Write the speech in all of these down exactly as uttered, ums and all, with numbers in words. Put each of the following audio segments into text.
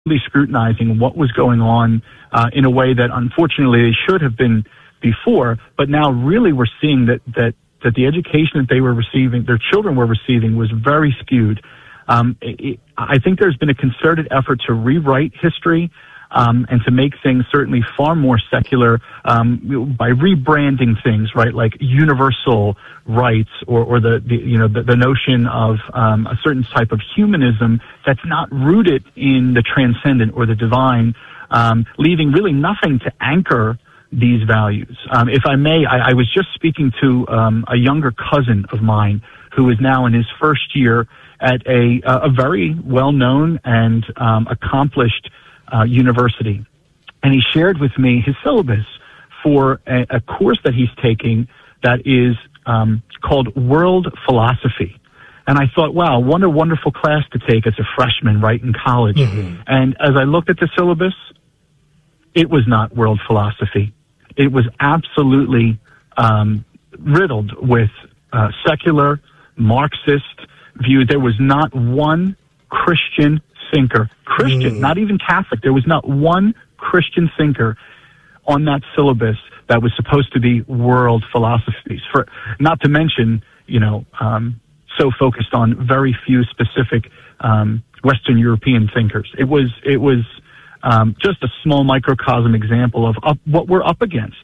scrutinizing what was going on uh, in a way that unfortunately they should have been before, but now really we're seeing that that that the education that they were receiving, their children were receiving, was very skewed. Um, it, I think there's been a concerted effort to rewrite history um, and to make things certainly far more secular um, by rebranding things, right, like universal rights or, or the, the you know the, the notion of um, a certain type of humanism that's not rooted in the transcendent or the divine, um, leaving really nothing to anchor these values. Um, if I may, I, I was just speaking to um, a younger cousin of mine who is now in his first year at a, a very well-known and um, accomplished uh, university. And he shared with me his syllabus for a, a course that he's taking that is um, called World Philosophy. And I thought, wow, what a wonderful class to take as a freshman, right, in college. Mm-hmm. And as I looked at the syllabus, it was not world philosophy. It was absolutely um, riddled with uh, secular, Marxist view. There was not one Christian thinker, Christian, mm. not even Catholic. There was not one Christian thinker on that syllabus that was supposed to be world philosophies. For not to mention, you know, um, so focused on very few specific um, Western European thinkers. It was it was. Um, just a small microcosm example of up, what we're up against.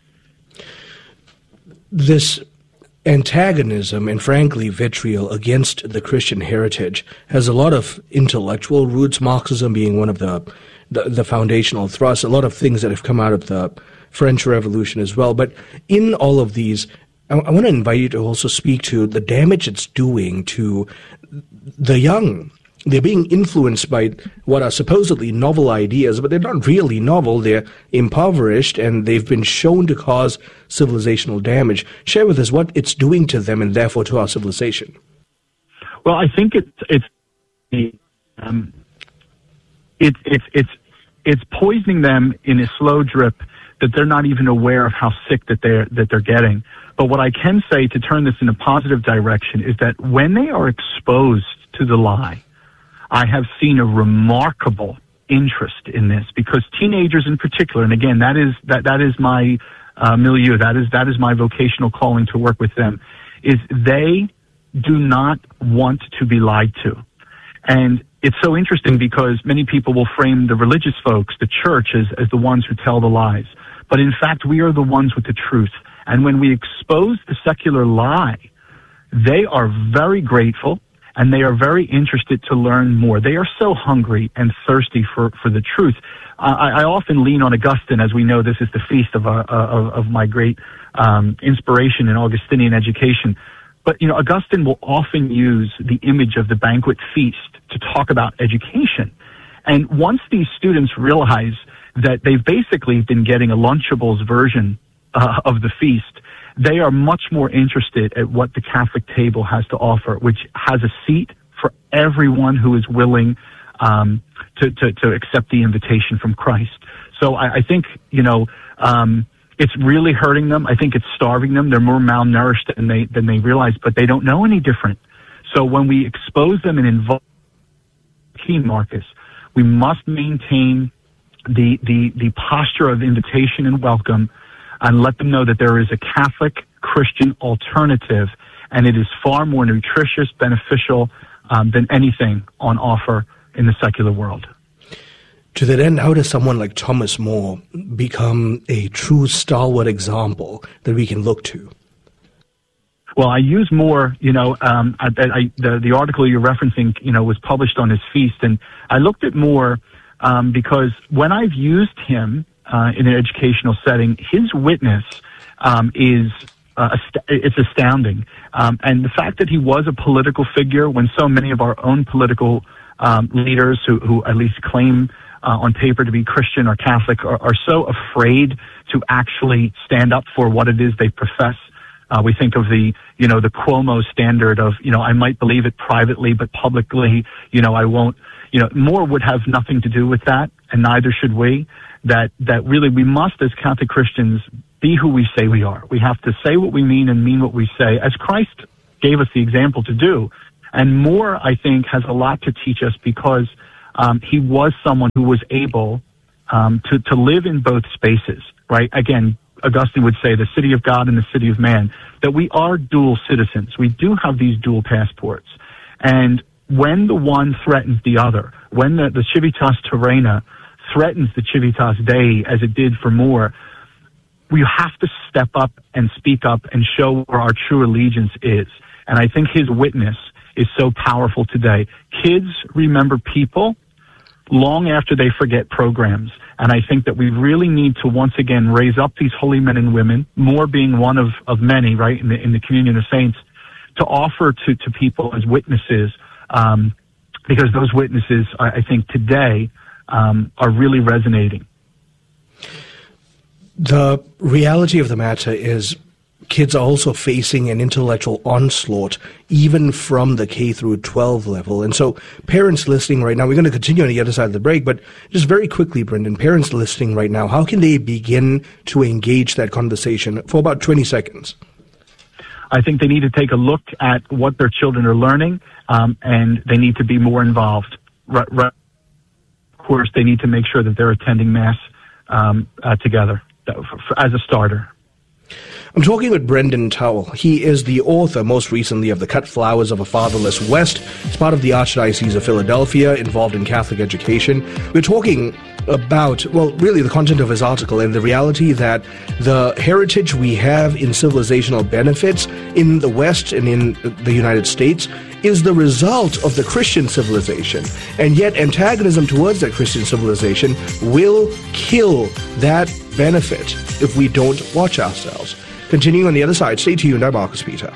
This antagonism and, frankly, vitriol against the Christian heritage has a lot of intellectual roots, Marxism being one of the, the, the foundational thrusts, a lot of things that have come out of the French Revolution as well. But in all of these, I, I want to invite you to also speak to the damage it's doing to the young. They're being influenced by what are supposedly novel ideas, but they're not really novel. They're impoverished, and they've been shown to cause civilizational damage. Share with us what it's doing to them and therefore to our civilization. Well, I think it's it's um, it's it's it's it's poisoning them in a slow drip that they're not even aware of how sick that they're that they're getting. But what I can say to turn this in a positive direction is that when they are exposed to the lie, I have seen a remarkable interest in this, because teenagers in particular, and again, that is that that is my uh, milieu, that is that is my vocational calling to work with them, is they do not want to be lied to. And it's so interesting because many people will frame the religious folks, the church, as, as the ones who tell the lies. But in fact, we are the ones with the truth. And when we expose the secular lie, they are very grateful, and they are very interested to learn more. They are so hungry and thirsty for, for the truth. Uh, I, I often lean on Augustine, as we know this is the feast of, uh, of, of my great um, inspiration in Augustinian education. But, you know, Augustine will often use the image of the banquet feast to talk about education. And once these students realize that they've basically been getting a Lunchables version uh, of the feast, they are much more interested at what the Catholic table has to offer, which has a seat for everyone who is willing um, to, to, to accept the invitation from Christ. So I, I think, you know, um, it's really hurting them. I think it's starving them. They're more malnourished than they than they realize, but they don't know any different. So when we expose them and involve key, Marcus, we must maintain the the the posture of invitation and welcome, and let them know that there is a Catholic Christian alternative, and it is far more nutritious, beneficial um, than anything on offer in the secular world. To that end, how does someone like Thomas More become a true stalwart example that we can look to? Well, I use More, you know, um, I, I, the, the article you're referencing, you know, was published on his feast, and I looked at More um, because when I've used him uh, in an educational setting, his witness um, is uh, ast- it's astounding. Um, and the fact that he was a political figure when so many of our own political um, leaders who, who at least claim Uh, on paper to be Christian or Catholic are, are so afraid to actually stand up for what it is they profess. Uh, we think of the, you know, the Cuomo standard of, you know, I might believe it privately, but publicly, you know, I won't, you know, More would have nothing to do with that, and neither should we. That, that really we must, as Catholic Christians, be who we say we are. We have to say what we mean and mean what we say, as Christ gave us the example to do. And More, I think, has a lot to teach us because um, he was someone who was able um, to, to live in both spaces, right? Again, Augustine would say the city of God and the city of man, that we are dual citizens. We do have these dual passports. And when the one threatens the other, when the, the civitas terrena threatens the civitas Dei as it did for More, we have to step up and speak up and show where our true allegiance is. And I think his witness is so powerful today. Kids remember people long after they forget programs. And I think that we really need to once again raise up these holy men and women, More being one of, of many, right, in the, in the communion of saints, to offer to, to people as witnesses, um, because those witnesses, I, I think today, um, are really resonating. The reality of the matter is kids are also facing an intellectual onslaught, even from the K through twelve level. And so parents listening right now, we're going to continue on the other side of the break, but just very quickly, Brendan, parents listening right now, how can they begin to engage that conversation for about twenty seconds? I think they need to take a look at what their children are learning, um, and they need to be more involved. Right, right. Of course, they need to make sure that they're attending Mass um, uh, together for, for, as a starter. I'm talking with Brendan Towle. He is the author, most recently, of The Cut Flowers of a Fatherless West. He's part of the Archdiocese of Philadelphia, involved in Catholic education. We're talking about, well, really the content of his article and the reality that the heritage we have in civilizational benefits in the West and in the United States is the result of the Christian civilization. And yet antagonism towards that Christian civilization will kill that benefit if we don't watch ourselves. Continuing on the other side, stay tuned. I'm Marcus Peter.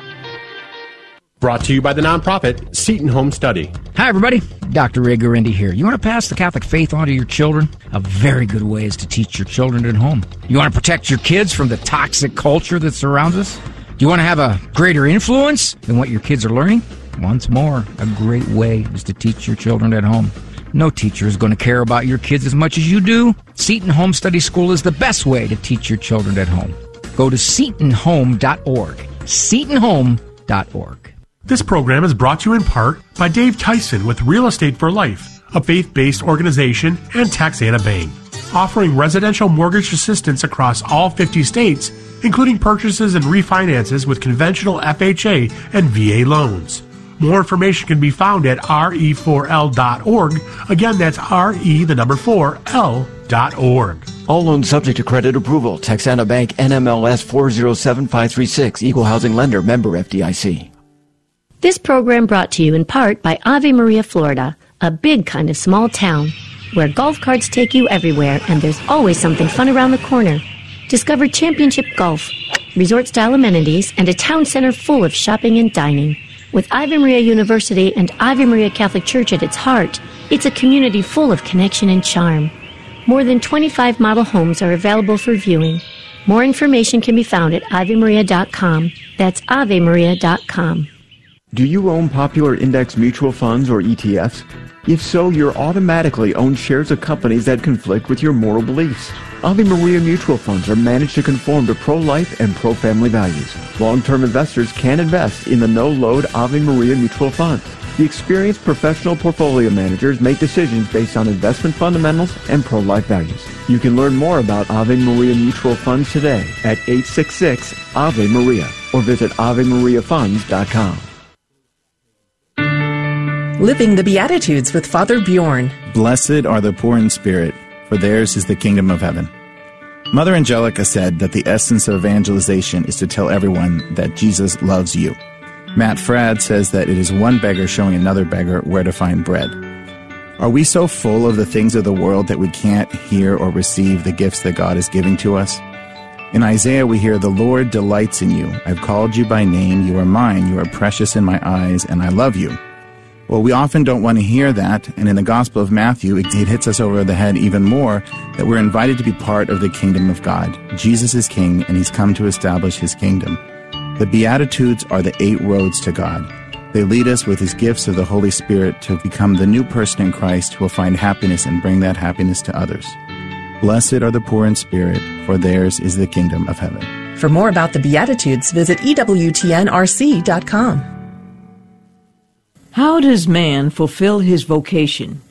Brought to you by the nonprofit Seton Home Study. Hi, everybody. Doctor Ray Guarendi here. You want to pass the Catholic faith on to your children? A very good way is to teach your children at home. You want to protect your kids from the toxic culture that surrounds us? Do you want to have a greater influence than what your kids are learning? Once more, a great way is to teach your children at home. No teacher is going to care about your kids as much as you do. Seton Home Study School is the best way to teach your children at home. Go to seton home dot org. seton home dot org. This program is brought to you in part by Dave Tyson with Real Estate for Life, a faith-based organization, and Taxana Bank, offering residential mortgage assistance across all fifty states, including purchases and refinances with conventional F H A and V A loans. More information can be found at R E four L dot org. Again, that's R E, the number four, L dot org. All loans subject to credit approval. Texana Bank, N M L S four zero seven five three six. Equal housing lender. Member F D I C. This program brought to you in part by Ave Maria, Florida, a big kind of small town where golf carts take you everywhere and there's always something fun around the corner. Discover championship golf, resort-style amenities, and a town center full of shopping and dining. With Ave Maria University and Ave Maria Catholic Church at its heart, it's a community full of connection and charm. More than twenty-five model homes are available for viewing. More information can be found at ave maria dot com. That's ave maria dot com. Do you own popular index mutual funds or E T Fs? If so, you're automatically own shares of companies that conflict with your moral beliefs. Ave Maria mutual funds are managed to conform to pro-life and pro-family values. Long-term investors can invest in the no-load Ave Maria mutual funds. The experienced professional portfolio managers make decisions based on investment fundamentals and pro-life values. You can learn more about Ave Maria mutual funds today at eight six six Ave Maria or visit ave maria funds dot com. Living the Beatitudes with Father Bjorn. Blessed are the poor in spirit, for theirs is the kingdom of heaven. Mother Angelica said that the essence of evangelization is to tell everyone that Jesus loves you. Matt Fradd says that it is one beggar showing another beggar where to find bread. Are we so full of the things of the world that we can't hear or receive the gifts that God is giving to us? In Isaiah we hear, "The Lord delights in you. I've called you by name. You are mine. You are precious in my eyes, and I love you." Well, we often don't want to hear that, and in the Gospel of Matthew, it, it hits us over the head even more that we're invited to be part of the kingdom of God. Jesus is king, and he's come to establish his kingdom. The Beatitudes are the eight roads to God. They lead us with his gifts of the Holy Spirit to become the new person in Christ who will find happiness and bring that happiness to others. Blessed are the poor in spirit, for theirs is the kingdom of heaven. For more about the Beatitudes, visit E W T N R C dot com. How does man fulfill his vocation?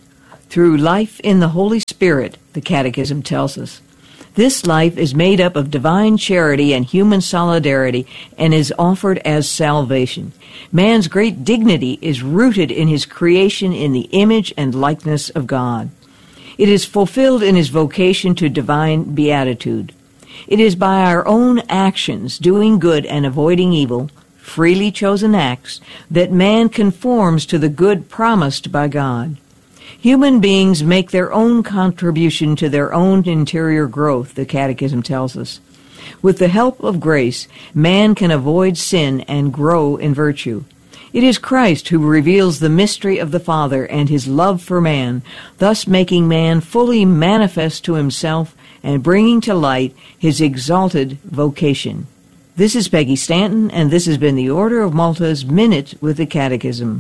through life in the Holy Spirit, the Catechism tells us. This life is made up of divine charity and human solidarity and is offered as salvation. Man's great dignity is rooted in his creation in the image and likeness of God. It is fulfilled in his vocation to divine beatitude. It is by our own actions, doing good and avoiding evil, freely chosen acts, that man conforms to the good promised by God. Human beings make their own contribution to their own interior growth, the Catechism tells us. With the help of grace, man can avoid sin and grow in virtue. It is Christ who reveals the mystery of the Father and his love for man, thus making man fully manifest to himself and bringing to light his exalted vocation. This is Peggy Stanton, and this has been the Order of Malta's Minute with the Catechism.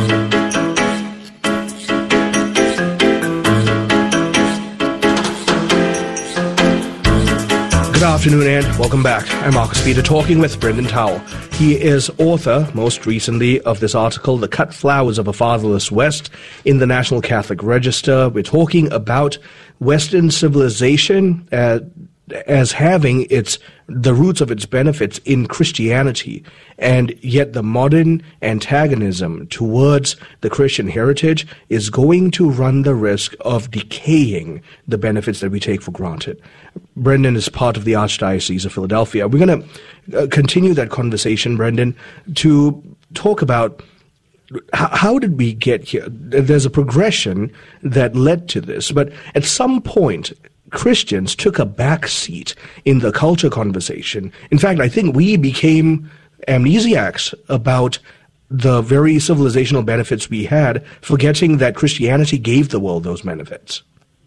Good afternoon and welcome back. I'm Marcus Peter talking with Brendan Towle. He is author, most recently, of this article, The Cut Flowers of a Fatherless West, in the National Catholic Register. We're talking about Western civilization uh, as having its the roots of its benefits in Christianity, and yet the modern antagonism towards the Christian heritage is going to run the risk of decaying the benefits that we take for granted. Brendan is part of the Archdiocese of Philadelphia. We're going to uh, continue that conversation, Brendan, to talk about how, how did we get here. There's a progression that led to this, but at some point, Christians took a back seat in the culture conversation. In fact, I think we became amnesiacs about the very civilizational benefits we had, forgetting that Christianity gave the world those benefits.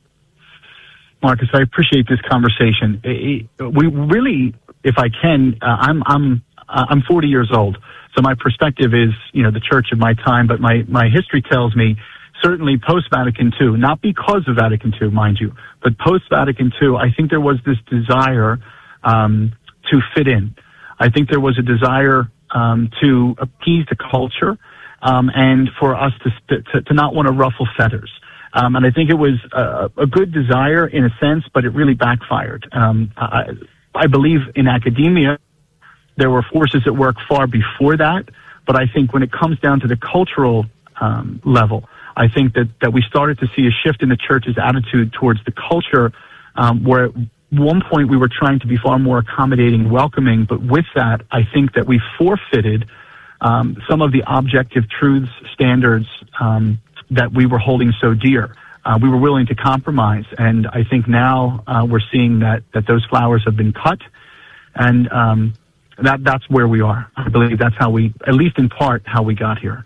Marcus, I appreciate this conversation. We really, if I can, uh, I'm I'm uh, I'm forty years old, so my perspective is, you know, the church of my time, but my my history tells me, certainly post-Vatican Two, not because of Vatican Two, mind you, but post-Vatican Two, I think there was this desire um, to fit in. I think there was a desire um, to appease the culture um, and for us to, to, to not want to ruffle feathers. Um, and I think it was a, a good desire in a sense, but it really backfired. Um, I, I believe in academia, there were forces at work far before that, but I think when it comes down to the cultural um, level, I think that, that we started to see a shift in the church's attitude towards the culture, um, where at one point we were trying to be far more accommodating, welcoming, but with that, I think that we forfeited um, some of the objective truths, standards um, that we were holding so dear. Uh, we were willing to compromise, and I think now uh, we're seeing that, that those flowers have been cut, and um, that that's where we are. I believe that's how we, at least in part, how we got here.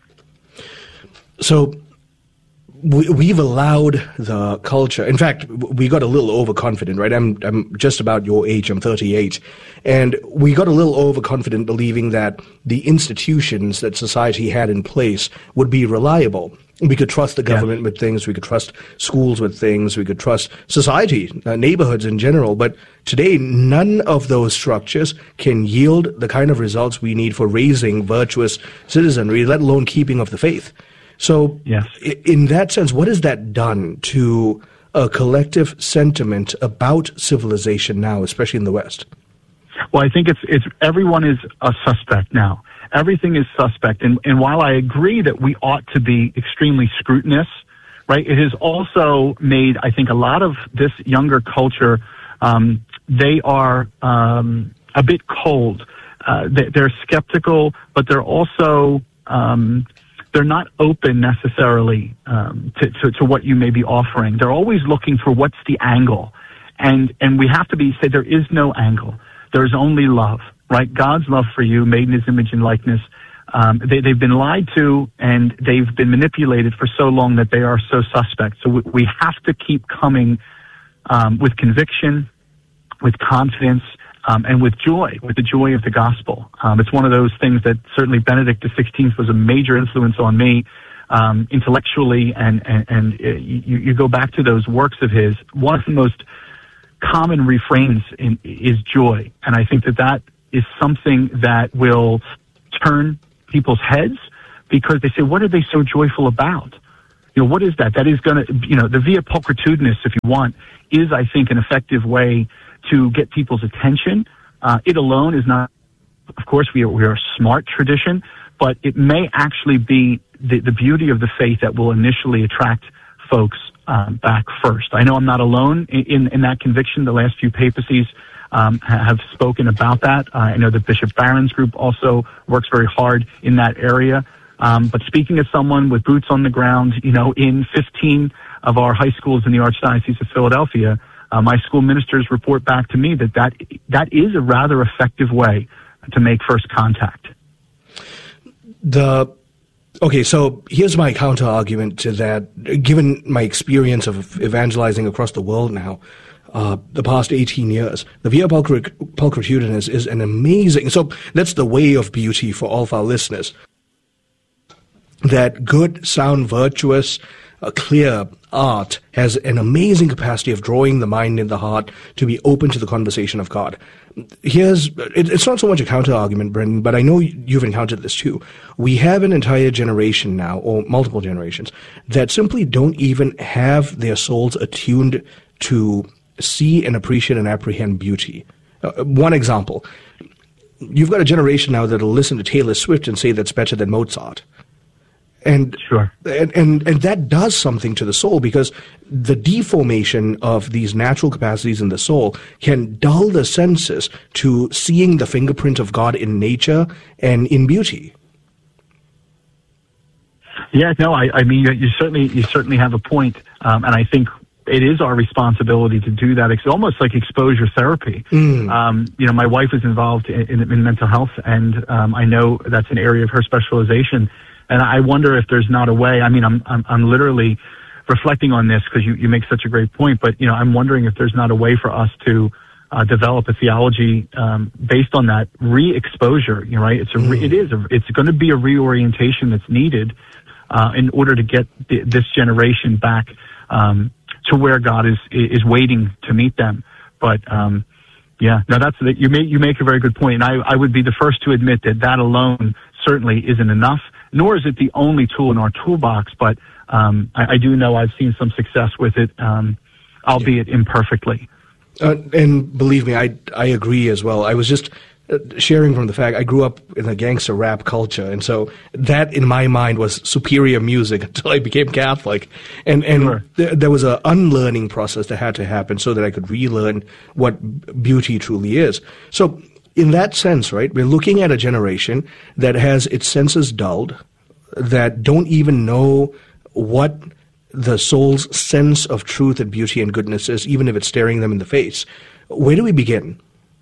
So we, we've allowed the culture. In fact, we got a little overconfident, right? I'm I'm just about your age. I'm thirty-eight, and we got a little overconfident, believing that the institutions that society had in place would be reliable. We could trust the government yeah. with things. We could trust schools with things. We could trust society, uh, neighborhoods in general. But today, none of those structures can yield the kind of results we need for raising virtuous citizenry, let alone keeping of the faith. So, yes. in that sense, what has that done to a collective sentiment about civilization now, especially in the West? Well, I think it's it's everyone is a suspect now. Everything is suspect. And, and while I agree that we ought to be extremely scrutinous, right, it has also made, I think, a lot of this younger culture, um, they are um, a bit cold. Uh, they, they're skeptical, but they're also, um, they're not open necessarily um, to, to, to what you may be offering. They're always looking for what's the angle. And, and we have to be, say there is no angle. There's only love. Right, God's love for you, made in His image and likeness. Um, they, they've been lied to, and they've been manipulated for so long that they are so suspect. So we, we have to keep coming um, with conviction, with confidence, um, and with joy, with the joy of the gospel. Um, it's one of those things that certainly Benedict the sixteenth was a major influence on me um, intellectually, and and, and uh, you, you go back to those works of his. One of the most common refrains in, is joy, and I think that that is something that will turn people's heads, because they say, what are they so joyful about? You know, what is that? That is going to, you know, the via pulchritudinus, if you want, is, I think, an effective way to get people's attention. Uh, it alone is not, of course, we are, we are a smart tradition, but it may actually be the, the beauty of the faith that will initially attract folks um, back first. I know I'm not alone in, in, in that conviction. The last few papacies um, have spoken about that. Uh, I know the Bishop Barron's group also works very hard in that area. Um, but speaking as someone with boots on the ground, you know, in fifteen of our high schools in the Archdiocese of Philadelphia, uh, my school ministers report back to me that, that that is a rather effective way to make first contact. The okay, so here's my counter argument to that. Given my experience of evangelizing across the world now, uh, the past eighteen years, the Via Pulchritudinus is an amazing. So that's the way of beauty for all of our listeners. That good, sound, virtuous, uh, clear art has an amazing capacity of drawing the mind and the heart to be open to the conversation of God. Here's, it, it's not so much a counter-argument, Brendan, but I know you've encountered this too. We have an entire generation now, or multiple generations, that simply don't even have their souls attuned to see and appreciate and apprehend beauty. Uh, one example, you've got a generation now that'll listen to Taylor Swift and say that's better than Mozart. And, sure. and, and and that does something to the soul, because the deformation of these natural capacities in the soul can dull the senses to seeing the fingerprint of God in nature and in beauty. Yeah, no, I, I mean, you, you certainly you certainly have a point, um, and I think it is our responsibility to do that. It's almost like exposure therapy. Mm. Um, you know, my wife is involved in, in, in mental health, and um, I know that's an area of her specialization. And I wonder if there's not a way. I mean, I'm I'm, I'm literally reflecting on this because you, you make such a great point. But you know, I'm wondering if there's not a way for us to uh, develop a theology um, based on that re-exposure. You know, right? It's a re- mm. it is a, it's going to be a reorientation that's needed uh, in order to get the, this generation back um, to where God is is waiting to meet them. But um, yeah, no, that's you make you make a very good point, and I I would be the first to admit that that alone certainly isn't enough. Nor is it the only tool in our toolbox, but um, I, I do know I've seen some success with it, um, albeit yeah. imperfectly. Uh, and believe me, I I agree as well. I was just uh, sharing from the fact I grew up in a gangster rap culture, and so that in my mind was superior music until I became Catholic, and and sure. th- there was an unlearning process that had to happen so that I could relearn what beauty truly is. So. In that sense, right, we're looking at a generation that has its senses dulled, that don't even know what the soul's sense of truth and beauty and goodness is, even if it's staring them in the face. Where do we begin?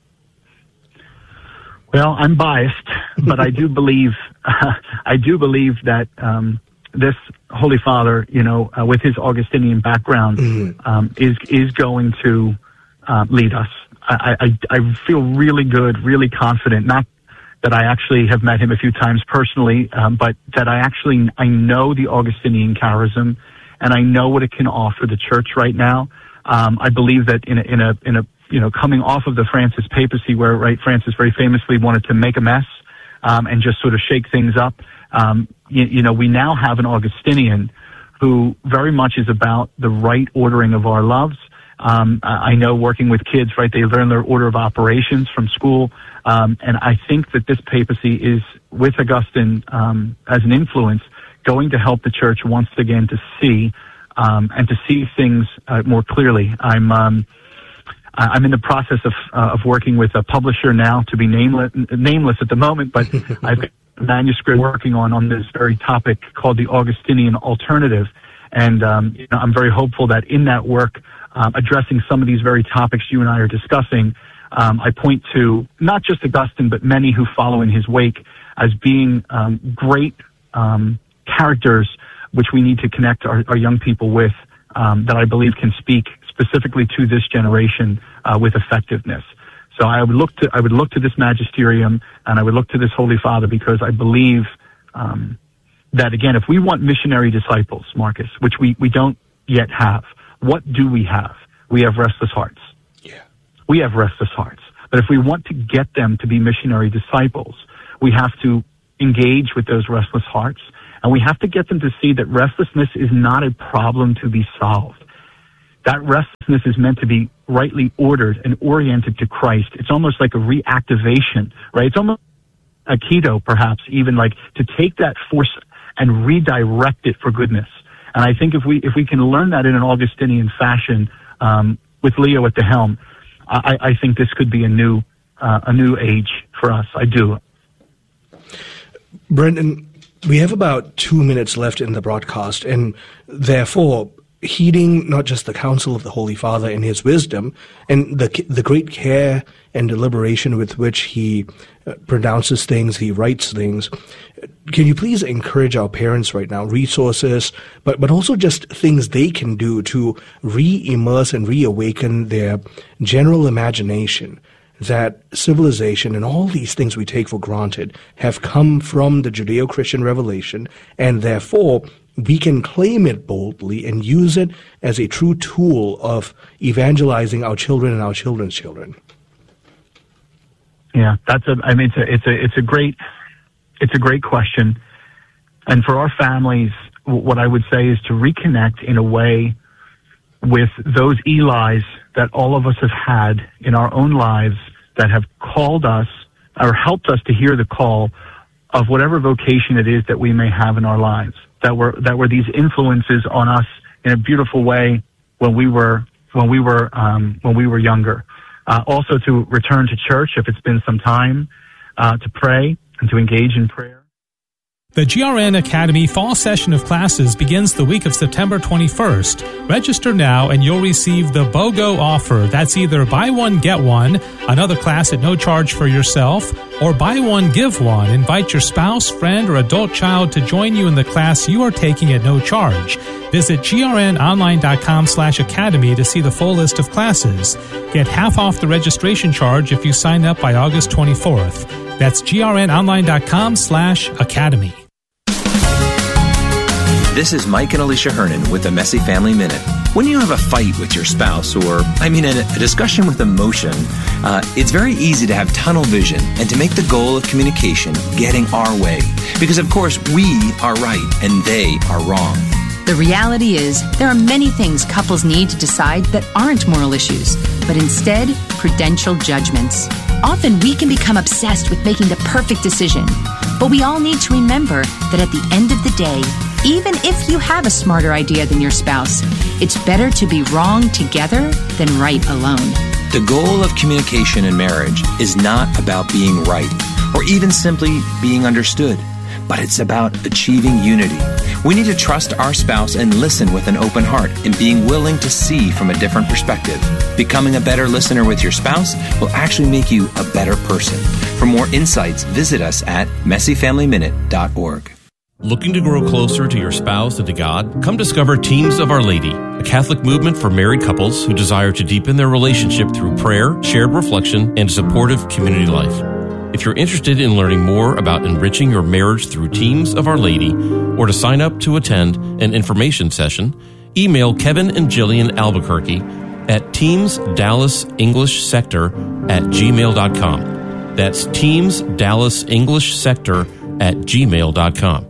Well, I'm biased, but I do believe uh, I do believe that um, this Holy Father, you know, uh, with his Augustinian background, mm-hmm. um, is is going to uh, lead us. I, I, I feel really good, really confident, not that I actually have met him a few times personally, um, but that I actually, I know the Augustinian charism, and I know what it can offer the church right now. Um, I believe that in a, in a, in a, you know, coming off of the Francis papacy where, right, Francis very famously wanted to make a mess, um, and just sort of shake things up. Um, you, you know, we now have an Augustinian who very much is about the right ordering of our loves. Um, I know working with kids, right, they learn their order of operations from school. Um, and I think that this papacy is, with Augustine um, as an influence, going to help the church once again to see um, and to see things uh, more clearly. I'm um, I'm in the process of uh, of working with a publisher now, to be nameless, nameless at the moment, but I've got a manuscript working on on this very topic called the Augustinian Alternative. And um, you know, I'm very hopeful that in that work, Um, addressing some of these very topics you and I are discussing, um, I point to not just Augustine, but many who follow in his wake as being um, great um, characters which we need to connect our, our young people with, um, that I believe can speak specifically to this generation uh, with effectiveness. So I would look to I would look to this magisterium, and I would look to this Holy Father, because I believe um, that, again, if we want missionary disciples, Marcus, which we, we don't yet have, what do we have? We have restless hearts. Yeah. We have restless hearts. But if we want to get them to be missionary disciples, we have to engage with those restless hearts, And we have to get them to see that restlessness is not a problem to be solved. That restlessness is meant to be rightly ordered and oriented to Christ. It's almost like a reactivation, right? It's almost a keto, perhaps, even like to take that force and redirect it for goodness. And I think if we if we can learn that in an Augustinian fashion, um, with Leo at the helm, I, I think this could be a new uh, a new age for us. I do. Brendan, we have about two minutes left in the broadcast, and therefore, heeding not just the counsel of the Holy Father and his wisdom, and the the great care and deliberation with which he uh, pronounces things, he writes things, can you please encourage our parents right now, resources, but, but also just things they can do to re-immerse and reawaken their general imagination that civilization and all these things we take for granted have come from the Judeo-Christian revelation, and therefore we can claim it boldly and use it as a true tool of evangelizing our children and our children's children? Yeah, that's a. I mean, it's a. It's a. It's a great. It's a great question, and for our families, what I would say is to reconnect in a way with those Elis that all of us have had in our own lives that have called us or helped us to hear the call of whatever vocation it is that we may have in our lives. That were that were these influences on us in a beautiful way when we were when we were um, when we were younger. Uh, also, to return to church if it's been some time, uh, to pray and to engage in prayer. The G R N Academy fall session of classes begins the week of September twenty-first. Register now and you'll receive the BOGO offer. That's either buy one, get one, another class at no charge for yourself, or buy one, give one. Invite your spouse, friend, or adult child to join you in the class you are taking at no charge. Visit grnonline.com slash academy to see the full list of classes. Get half off the registration charge if you sign up by August twenty-fourth. That's grnonline.com slash academy. This is Mike and Alicia Hernon with the Messy Family Minute. When you have a fight with your spouse, or, I mean, a, a discussion with emotion, uh, it's very easy to have tunnel vision and to make the goal of communication getting our way. Because, of course, we are right and they are wrong. The reality is, there are many things couples need to decide that aren't moral issues, but instead, prudential judgments. Often we can become obsessed with making the perfect decision, but we all need to remember that at the end of the day, even if you have a smarter idea than your spouse, it's better to be wrong together than right alone. The goal of communication in marriage is not about being right or even simply being understood, but it's about achieving unity. We need to trust our spouse and listen with an open heart and being willing to see from a different perspective. Becoming a better listener with your spouse will actually make you a better person. For more insights, visit us at messy family minute dot org. Looking to grow closer to your spouse and to God? Come discover Teams of Our Lady, a Catholic movement for married couples who desire to deepen their relationship through prayer, shared reflection, and supportive community life. If you're interested in learning more about enriching your marriage through Teams of Our Lady, or to sign up to attend an information session, email Kevin and Jillian Albuquerque at Teams Dallas English Sector at gmail dot com. That's Teams Dallas English Sector at gmail dot com.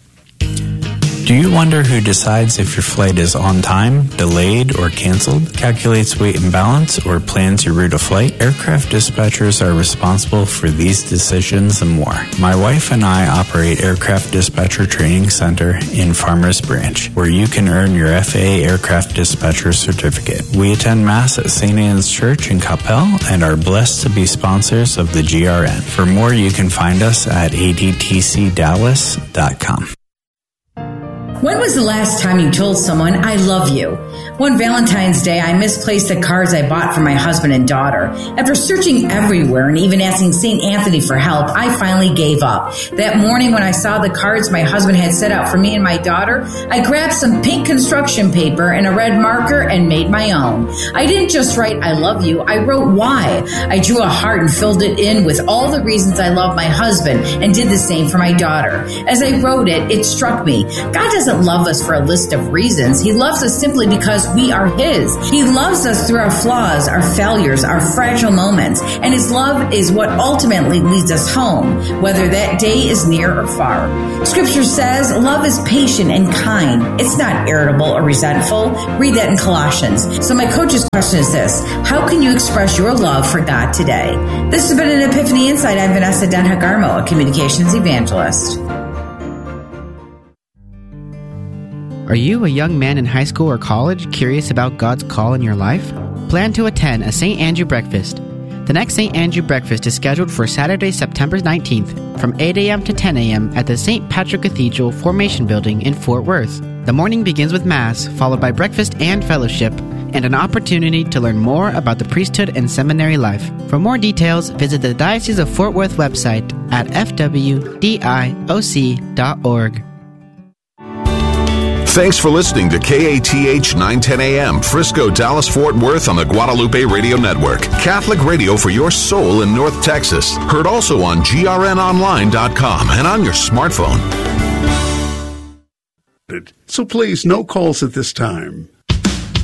Do you wonder who decides if your flight is on time, delayed, or canceled, calculates weight and balance, or plans your route of flight? Aircraft dispatchers are responsible for these decisions and more. My wife and I operate Aircraft Dispatcher Training Center in Farmers Branch, where you can earn your F A A Aircraft Dispatcher Certificate. We attend Mass at Saint Anne's Church in Coppell and are blessed to be sponsors of the G R N. For more, you can find us at a d t c dallas dot com. When was the last time you told someone, I love you? One Valentine's Day, I misplaced the cards I bought for my husband and daughter. After searching everywhere and even asking Saint Anthony for help, I finally gave up. That morning when I saw the cards my husband had set out for me and my daughter, I grabbed some pink construction paper and a red marker and made my own. I didn't just write, I love you, I wrote why. I drew a heart and filled it in with all the reasons I love my husband and did the same for my daughter. As I wrote it, it struck me. God doesn't love us for a list of reasons. He loves us simply because us. We are His. He loves us through our flaws, our failures, our fragile moments, and His love is what ultimately leads us home, whether that day is near or far. Scripture says love is patient and kind. It's not irritable or resentful. Read that in Colossians. So my coach's question is this: how can you express your love for God today? This has been an Epiphany Insight. I'm Vanessa Denhagarmo, a communications evangelist. Are you a young man in high school or college curious about God's call in your life? Plan to attend a Saint Andrew breakfast. The next Saint Andrew breakfast is scheduled for Saturday, September nineteenth from eight a.m. to ten a.m. at the Saint Patrick Cathedral Formation Building in Fort Worth. The morning begins with Mass, followed by breakfast and fellowship, and an opportunity to learn more about the priesthood and seminary life. For more details, visit the Diocese of Fort Worth website at f w d i o c dot org. Thanks for listening to K A T H nine ten A M, Frisco, Dallas, Fort Worth on the Guadalupe Radio Network. Catholic radio for your soul in North Texas. Heard also on G R N online dot com and on your smartphone. So please, no calls at this time.